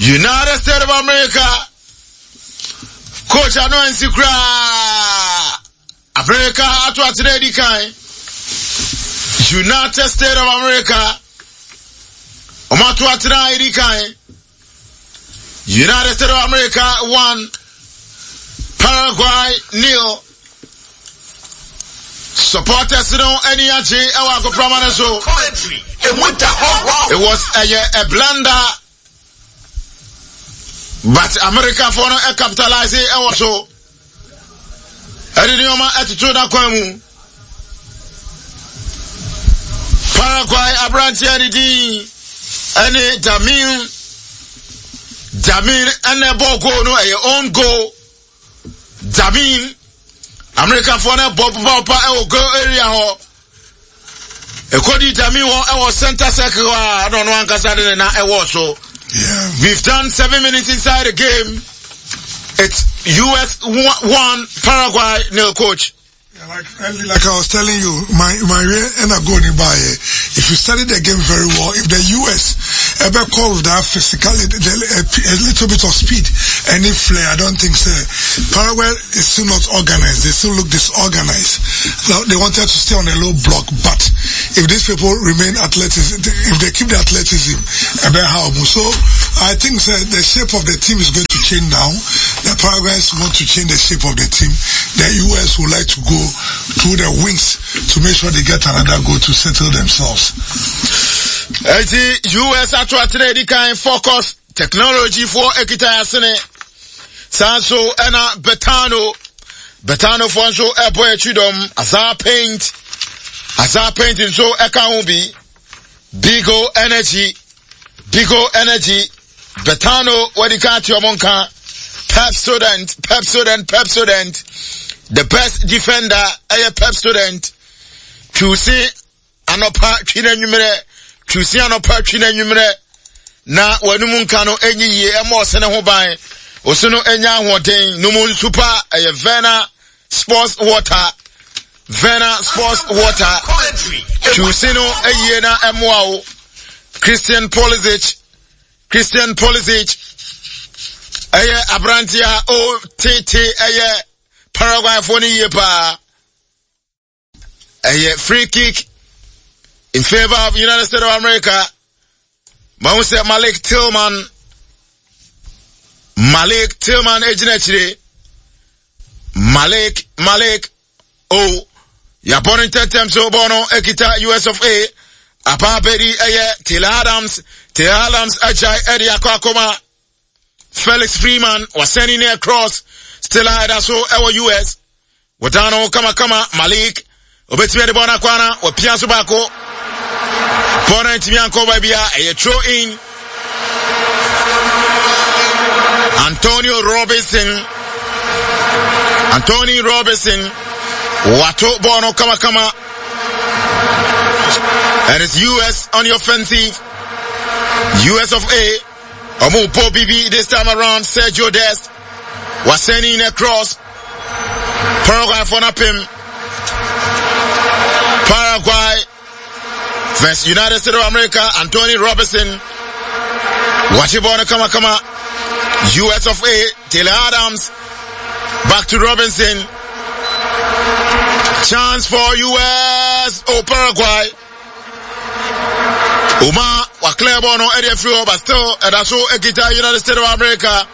United States of America. Coach Anwansi Kra. America atwa today kind. United States of America. Omatwa today kind. United States of America 1. Paraguay 0. Supporters don't any ache ewa go pramana so. It was a blunder, but America for no capitalize it also. I didn't know my attitude na kwamu. Paraguay abranti anidi any Jamin and ball go no a own goal. Jamin America for no bob go area ho. Ekodi Jamin was center circle. I don't know Ankasade na so. Yeah. We've done 7 minutes inside the game. It's US 1 Paraguay 0, coach. Yeah, like I was telling you, my and I go by. If you study the game very well, if the US ever call with that physicality, a little bit of speed, any flair, I don't think so. Paraguay is still not organized. They still look disorganized. Now, they wanted to stay on a low block, but if these people remain athleticism, if they keep the athleticism, so I think the shape of the team is going to change now. The Paraguayans want to change the shape of the team. The US would like to go through the wings to make sure they get another goal to settle themselves. US attract kind focus technology for Ekita Sene Sanso Ena Betano Fonso Airboy Chudom Azar Paint in so Ekaumbi Bigo Energy Betano Wadikati Omonka Pepsodent the best defender Pepsodent Chusi Anopa China numere na wanumunka no enyi ye emo sene ho ban osuno enya hoden numun super Vena Sports Water Chusino eye na emo Christian Pulisic eye abrantia o TT eye Paraguay foni ye pa eye free kick in favor of United States of America. Mahuse Malik Tillman ejinechire. Malik ya born in tentem so bono ekita US of A. Apapedi eye Taylor Adams ajay edi akwa Felix Freeman was sending across still ahead so our US. Wadano kama Malik obetime de bona kwana wa pianso bako. Opponent Mianko Babia, a throw in. Antonio Robinson. Wato Bono Kama. And it's US on the offensive. US of A. Omupo BB this time around. Sergio Dest was sending across. Paraguay for Napim. Paraguay versus United States of America, Anthony Robinson. Wachibona kama. US of A, Taylor Adams. Back to Robinson. Chance for US. Paraguay. Uma Waklebono area flow, but still Edaso Ekita United States of America.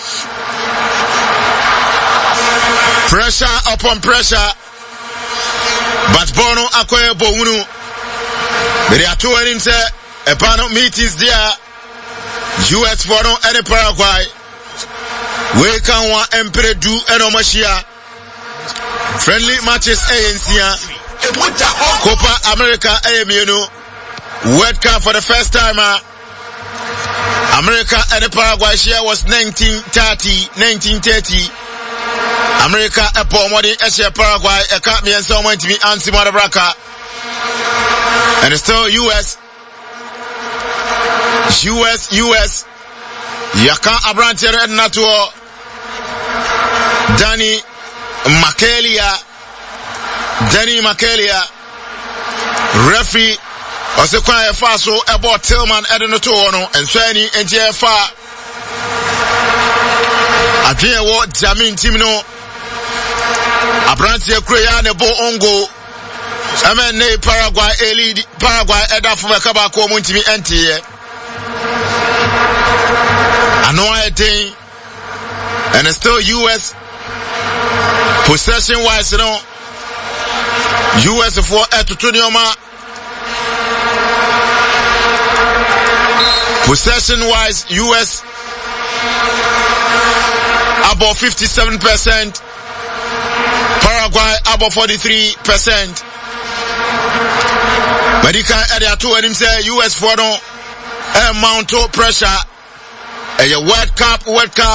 Pressure upon pressure. But Bono Akwe Bounu. They are two in say a panel meetings there. US for no any Paraguay. We can want Emperor do Enomashia. Friendly matches ANC. Copa America AMU. World Cup for the first time. America and the Paraguay share was 1930. America Epo Modi Eshe Paraguay cut me and someone to be Ansi Madabraka. And it's still US. Yaka Abrantiere Natuo. Danny Makelia. Referee also quite fast so about Tillman Edenotono and Sweni and JFA. Adwene wo Jamin team no. Abrantie Korea ne bo ongo. Amene Paraguay eda fo mekaba ko mu ntimi entiye. Ano ayete. And it's still US possession wise, US for Etutunioma. Possession wise, US about 57%. Paraguay about 43%. Medical area 2 and him say US for no mount pressure. A World Cup.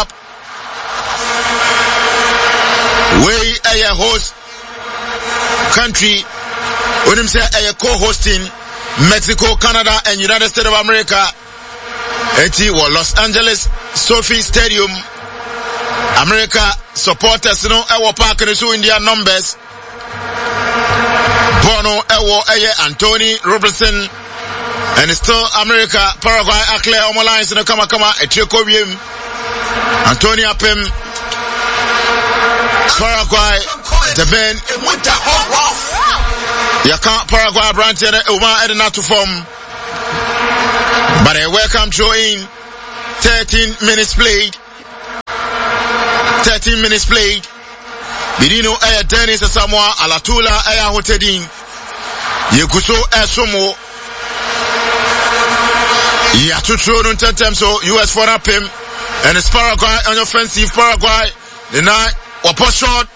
We a host country. When him say a co-hosting Mexico, Canada, and United States of America. Eti was Los Angeles Sophie Stadium. America supporters our park in the India numbers. Bono Anthony Robertson. And still America, Paraguay, Akle, Omolines, and Kama, Etiokobium, Antonio Pim, Paraguay, the Ben, Yaka, Paraguay, branch, and Uma, and not to form. But a welcome show in 13 minutes played. 13 minutes played. Bidino, Dennis, Samoa, Alatula, Hotedin, Yekuso, Somo. Yeah, two children 10 times so US for up him and it's Paraguay on offensive Paraguay. The night or post shot.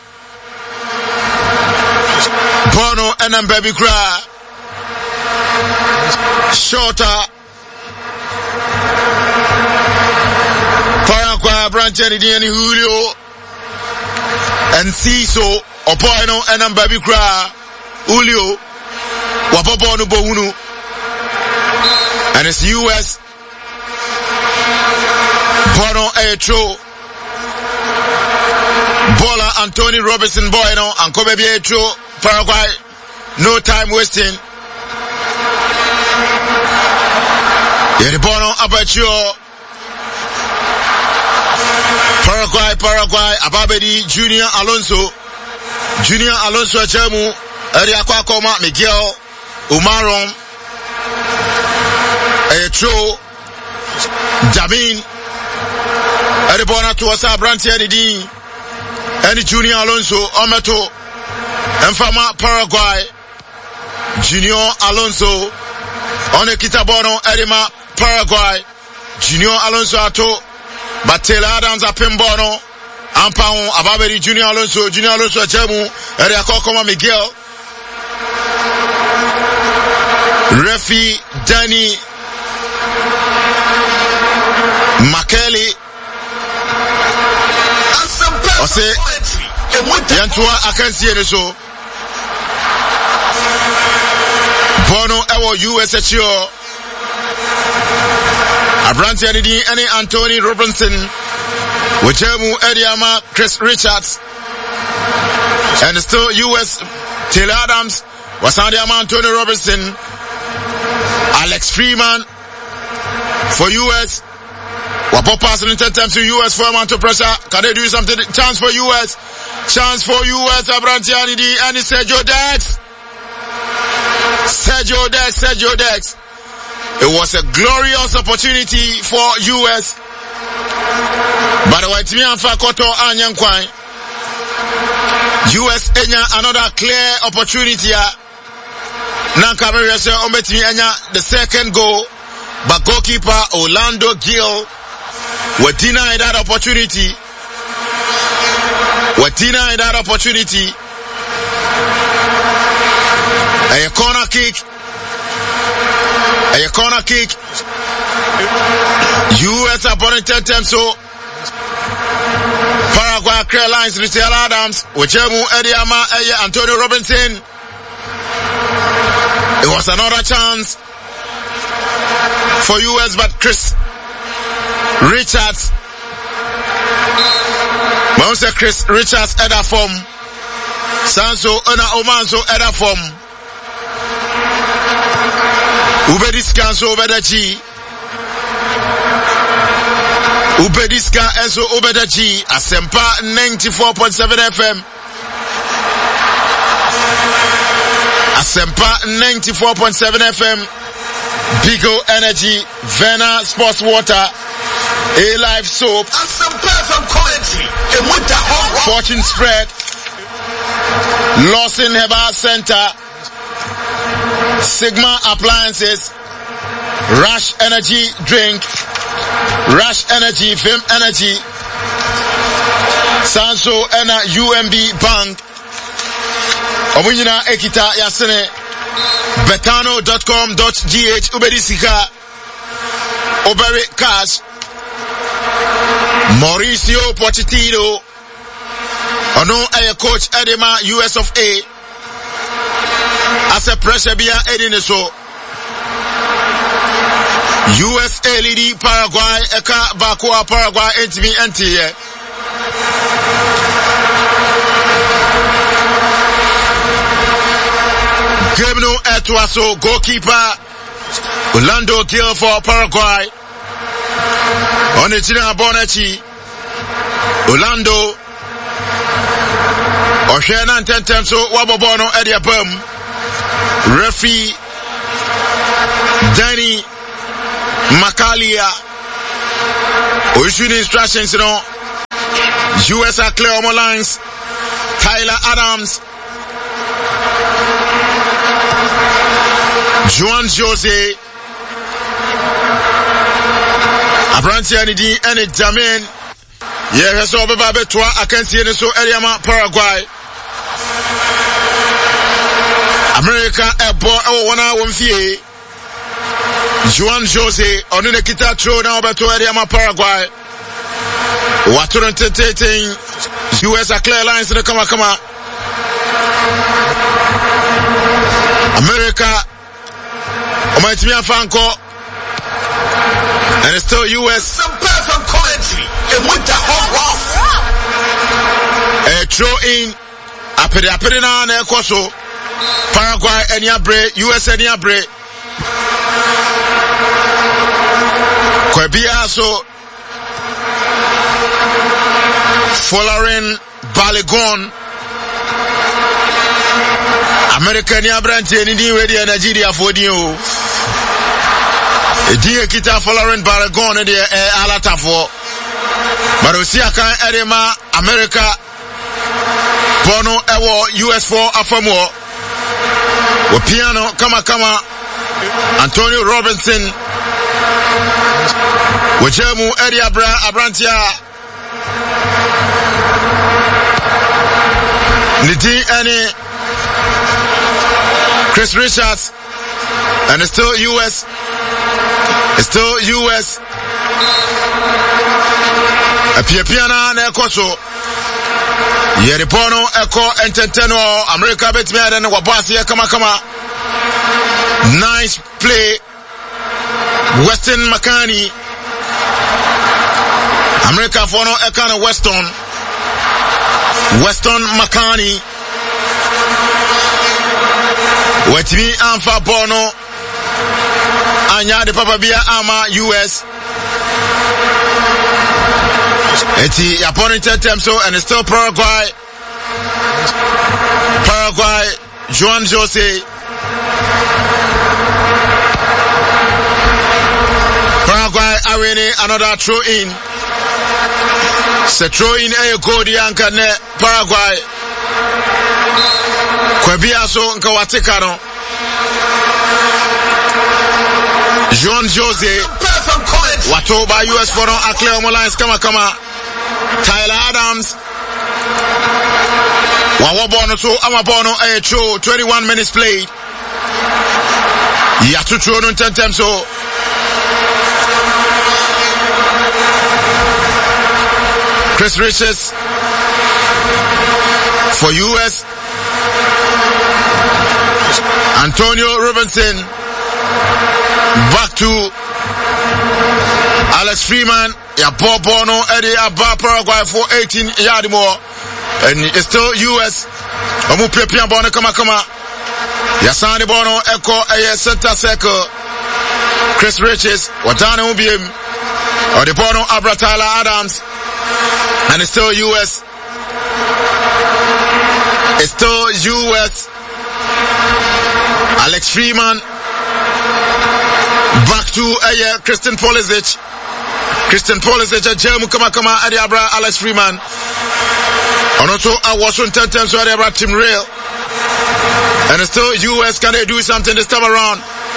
Bono and then baby cry. Shorter. Paraguay branch and Julio and Ciso or Bono and then baby cry. Julio Wapobono Bohunu. And it's US. Bono Aetro. Bola Anthony Robertson Bono and Kobe Aetro. Paraguay. No time wasting. Bono Abacho. Paraguay. Ababedi Junior Alonso Achemu. Eriakwa Koma Miguel Umaron. Aetro, Jamin, Eribona to us, Branty Eddie, and Junior Alonso, Ometo, and Fama Paraguay, Junior Alonso, Onekita Bono, Edima, Paraguay, Junior Alonso Ato, but Taylor Adams a Pimbono, Ampao, Ababedi Junior Alonso, Chemu, Eriakokoma Miguel, Refi, Danny, Makeli Ose Yantua akansi ene so Bono ewo USHO Abranti Anidi any Anthony Robertson Wachemu Ediama Chris Richards and still US Taylor Adams Wasandiama Anthony Robertson Alex Freeman for US. Wapo passing in 10 times to US for amount of pressure. Can they do something? Chance for US. Abranti Anidi and Sergio Dex. It was a glorious opportunity for US. But Waitimi and Fakoto and Yankwai. US enya another clear opportunity. Nankamere Ometimi enya the second goal. But goalkeeper Orlando Gill were denied that opportunity. A corner kick. US opponent 10 times so. Paraguay clear lines with Taylor Adams. Wachemu Ediama Antonio Robinson. It was another chance for US, but Chris Richards. Chris Richards Eda form. Sanso Ona Omanso Eda form. Ubedis Kanso Ubedachi. Ubediska Enso Ubedachi Asempa 94.7 FM. Asempa 94.7 FM. Bigo Energy, Vena Sports Water, A-Life Soap, Fortune Spread, Lawson Herbal Center, Sigma Appliances, Rush Energy Drink, Rush Energy, Vim Energy, Sanso Ena UMB Bank, Omunyina Ekita Yasene, Betano.com.gh, Ubedisika, Obere Cash, Mauricio Pochettino, Ono Aye Coach Edema US of A, as a pressure beer Ediniso, USA Lady Paraguay, Eka Bakua Paraguay, NTV NTA. Gemino Etuaso, goalkeeper, Orlando Gil for Paraguay. Onichina Bonachi, Orlando, Oshena Tentemso, Wabobono Edia Bum, Referee, Danny Macalia, issuing instructions, US are clear on lines, Tyler Adams, Juan Jose, Abranti Anidi, and Jamin. Yeah, so Babe Tua, I can see it so Eliama, Paraguay. America, airport, 1 hour, 1 fee. Juan Jose, on the Kita throw now to Eliama, Paraguay. What are entertaining US are clear lines in the Kama. America. Omaitimi Franco, and it's still US. Some perfect commentary. It went the home off. A throw in. Apedina and Ekoso. Paraguay and Yabre, US and Yabre. Kwebiaso. Folarin Balogun. American Yabranti and India Nigeria for you. Dia kita Florent Balogun and the Alata for Marusia kan Edema America Bono Ewo US4 Afamo Piano Kama Antonio Robinson Wajemu Eddie Abrantia Nidi Ane Chris Richards, and it's still US. It's still US. A Piana Nekoso. Yeripono Echo Ententeno, America Betman and Wabasi Kama. Nice play. Weston McCarney. America Fono Ekano Weston McCarney. Wetimi Anfa Bono Anya de Papa Bia Ama US Eti opponent so and it's still Paraguay Juan Jose Paraguay Awene another throw in se throw in a goal di ankane Paraguay Kwebiaso Nkawatekano Juan Jose Watoba US Forum Akle Omolines Kama Tyler Adams Wawabono so Amabono Ayo 21 minutes played Yatucho no tentem so Chris Richards for US Antonio Robinson back to Alex Freeman Bono Eddie Abba Paraguay for 18 yard more and it's still US Omu Pepia Bono Kama Yasani Bono Echo a center circle Chris Richards Watana Ubiem Or the ball on Abra Tyler Adams. And it's still US. It's still US. Alex Freeman. Back to Christian Pulisic. Christian Pulisic at Jermu Kamakama Adiabra Alex Freeman. And also I was on 10 times where Adiabra Tim Rail. And it's still US. Can they do something this time around?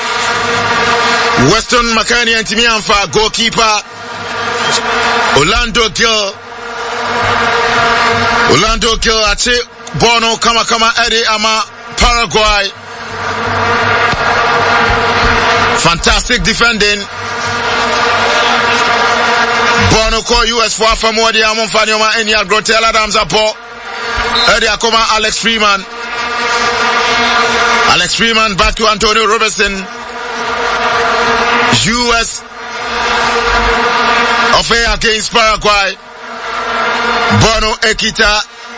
Weston McKinney and Timmy Anfa, goalkeeper. Orlando Gil Ache Bono Kamakama Eddie Ama Paraguay. Fantastic defending. Bono call US for Afamodi Amon Fanioma Enya Grotel Adams Apo Eddie Akoma Alex Freeman. Alex Freeman back to Antonio Robertson. US affair against Paraguay. Bono Ekita.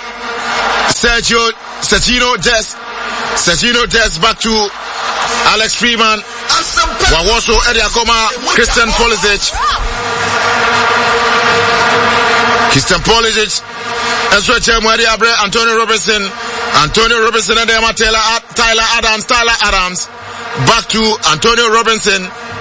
Sergino Des back to Alex Freeman. Wawoso Ediakoma, Christian Pulisic. Ezra Chemwedi Abre, Antonio Robertson and Tyler Adams. Back to Antonio Robinson.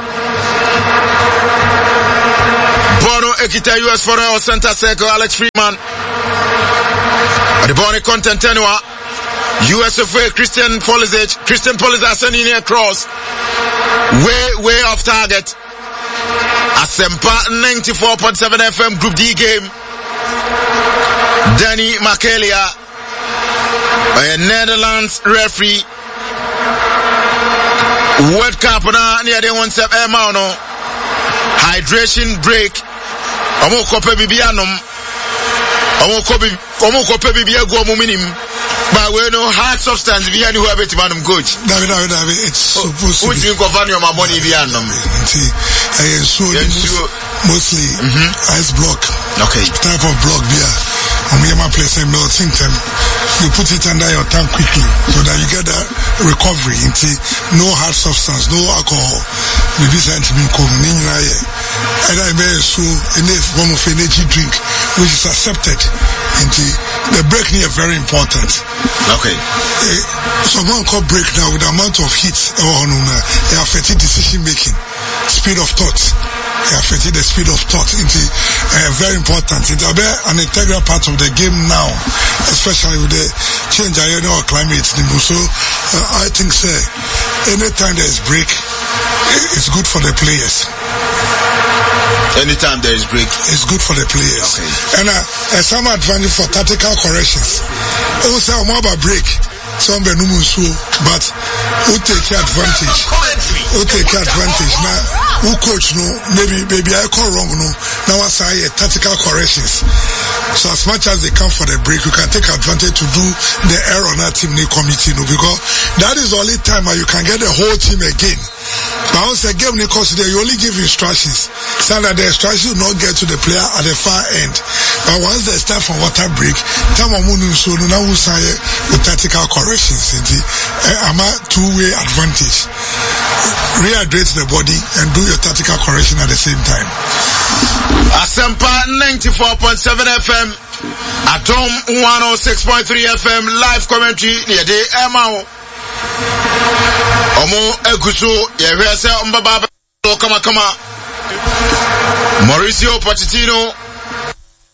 Bono Ekita US for our center circle, Alex Freeman. The Bonnie content tenua. USFA Christian Pulisic sending a cross. Way off target. Asempa 94.7 FM Group D game. Danny Makelia, a Netherlands referee. World Cup na near the 1 step no. Hydration break. Omo kope bibianom. Omo kope bibia go muminim. But we know hard substance via who have it manum coach. David, it's supposed to be. Who drink of any of my money via no. Mostly ice block. Okay. Type of block beer. My place and melt symptom. You put it under your tongue quickly so that you get that recovery into no hard substance, no alcohol. Maybe something come and I may so any form of energy drink which is accepted into the break here very important. Okay. Someone called break now with the amount of heat it affected decision making, speed of thought. It affected the speed of thought into very important. It's an integral part of the game now, especially with the change in our climate. So I think anytime there is break, it's good for the players. Anytime there is break, it's good for the players. Okay. And some advantage for tactical corrections. Also, I'm about break. Some but who take advantage? Now, who coach no? Maybe I call wrong no. Now I say tactical corrections. So as much as they come for the break, you can take advantage to do the error on that team committee no, because that is the only time where you can get the whole team again. But once the game they consider, you only give instructions. So that the instructions will not get to the player at the far end. But once they start from water break, time so now we say with tactical corrections. I'm a two-way advantage. Rehydrate the body and do your tactical correction at the same time. Asempa 94.7 FM, Atom 106.3 FM, live commentary near the Emma. Omo Egusu, Yevese Mbaba, Kama. Mauricio Pochettino